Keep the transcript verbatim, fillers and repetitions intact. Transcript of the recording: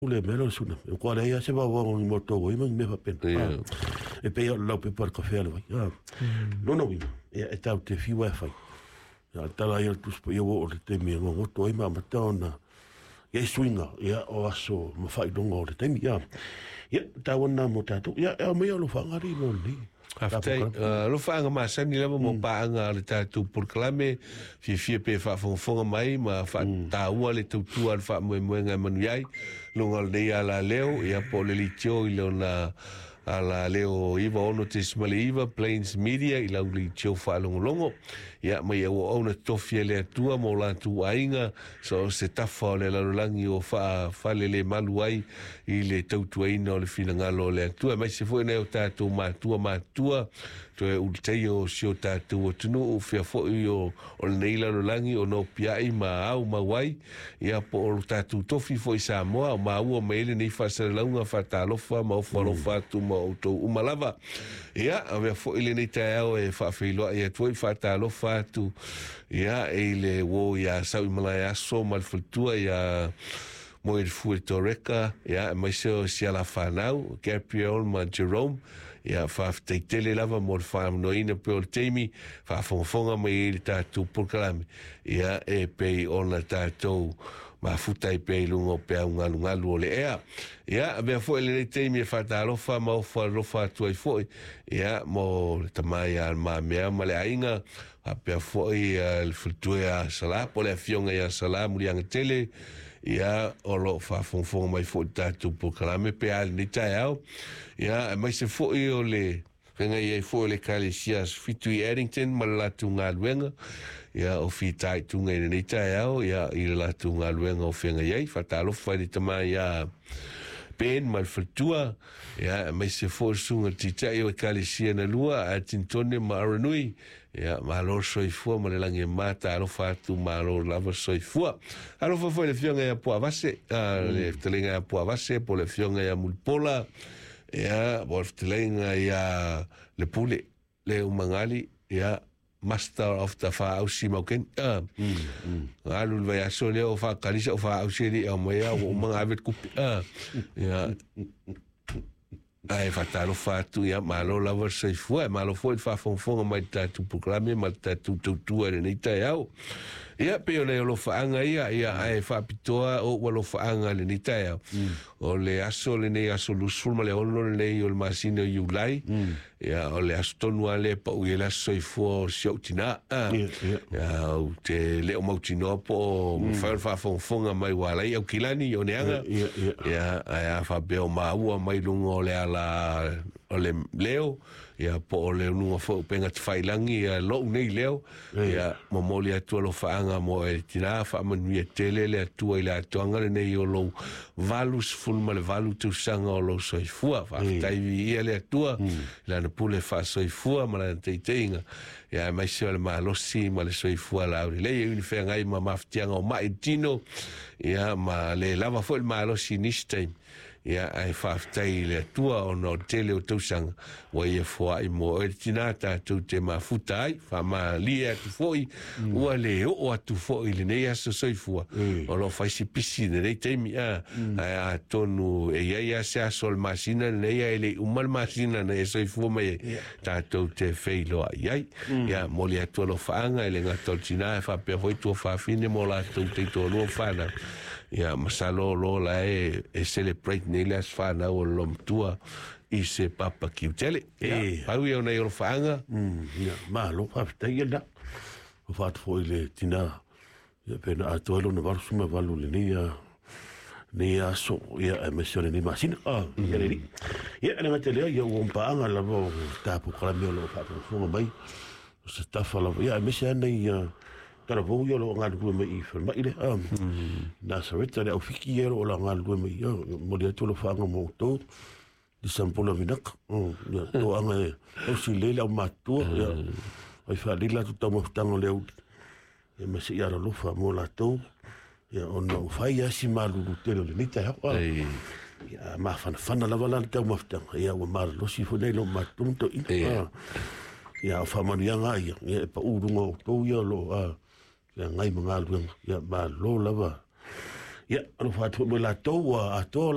le melo suna ko le ya se va wa un moto go ima me va pen e pe la pe por café lo ya no no ya está te fi wifi ya ta la ya tus yo o te mi ngo to ima matona ya swinga ya o aso ma fai dongo le te mi ya ya ta wona mo ta tu ya me lo fa ngari mo ni After lo fa nga ma sa ni lava mo pa nga le ta tu por clame fi fi pe fa fon fon mai ma fa ta ua le tu tu al fa mo mo nga manu yai lo ngal de ala leo ya po le litio i lo na ala leo iva ono te smale iva Plains Media i lau litio fa longo longo ya mai o ona tofia le tua mo la tu ainga so se tafa le la langi o fa fa le le malu ai i le tau tu ai no le fina ngalo le tua mai se foi ne o ta tu ma tua ma tua to e ulteio sio ta tu o tunu o fia fo o o le neila lo langi o no pia i ma au ma wai ya po o ta tu tofi foi sa mo o ma u me le ni fa se launga fa ta lo fa ma o fa lo fa tu ma o to umalava ya ave fo ile ni ta o e fa filo ya tu fa ta lo fa tu ya e le wo ya sa malaya so mal futua ya mo il fu toreka ya mai so si ala fanau Gabriel ma Jerome ya fa te tele lava mo fa no ina pe o temi fa fonfonga mai ta tu por kalame ya e pe ona ta to ma futa i pe lungo pe un lunga le ea ya be fo le temi fa ta lo fa ma fa lo fa tu i fo ya mo tamai al ma me ma le ainga a pe fo i el futua sala po le fionga ya sala mu yang tele ya o lo fa fon fon mai fo ta tu por kalame pe al ni ta ya mai se fo i o le venga ia fo le kalisias fitu Eddington ma tu ngaluenga ya o fita tu ngai ni ta ya i la tu ngaluenga o venga ia fa ta lo fa di tama ya pen mal futua ya mai se fo sunga tita i o kalisia na lua a tintone ma renui ya ma lo soi fo ma le lange mata lo fa tu ma lo lava soi fo alo fo fo le fionga ya po avase le telenga po avase po le fionga ya mulpola ya wolf telenga ya le pule le umangali ya master of the fa ausi mauken ah alu vai aso le o fa kalisa o fa ausi di o moya o mangavet ku ah ya ai fatalo fatu ya malo lava se foi malo foi fa fonfonga mai ta tu programa mai ta tu tu tu ni ta ya ya pe le lo fa anga ya ya ai fa pitoa o lo fa anga le ni ta ya o le aso le nei aso lu sul le ono le o le masino yulai ya o le asto no le pa u le so fo siotina ya o te le o mautino po fa fa fonfonga mai wala ya kilani o neanga ya ya fa be o ma u mai lungo le la o le leo ya po o le nunga fo penga te whailangi ya lo nei leo ya momoli atua lo whaanga mo e tina wha manu e tele le atua i le atuanga le nei o lo valus fulma le valu tu sanga o lo soifua whaafutaivi ia le atua la na pule wha soifua ma la teiteinga ya mai se o le mahalosi ma le soifua la auri le iuni whea ngai ma maftianga o mai tino ya ma le lava fo le mahalosi nisteim ya ai whaftai le atua o no tele o tausanga wa ia fua i mo e tina tātou te mafuta ai wha ma lia atu foi ua le o atu foi le nei aso soifua o lo whaisi pisi ne nei teimi a a tonu e ia ia se aso le masina nei a ele umal masina ne e soifua mai tātou te feilo ai ai ya mo le atua lo whaanga ele ngatol tina e whapea foi tua whafine mo la tau te to lua whana ya masalo lo la e e celebrate nei las fana o lom tua i se papa kiutele e pau ia nei o fanga ya malo fa tai da o fat foi le tina ya pena atolo no varsu me valu le nia nia so ya e mesione ni masina ah ya le ya na tele ya o panga la vo ta po kala lo fa fo mai se ta fa la ya mesione ya tara vo yo lo ngal du me i fer mai le am na sareta le ofiki yo lo ngal du me yo mo le to lo fa ngo to di sampola vinak ya to anga o si le la matu ya ai fa di la to mo tango le e me si ya lo fa mo la to ya ono fa ya si malu du te lo ni ta ya ma fa fa na la vala ta mo fa ya o mal lo si fo le lo matu to ina ya fa mania ngai ya pa urungo to yo lo a ya ngai mangal ya ma lo lava ya lo fa to la to a to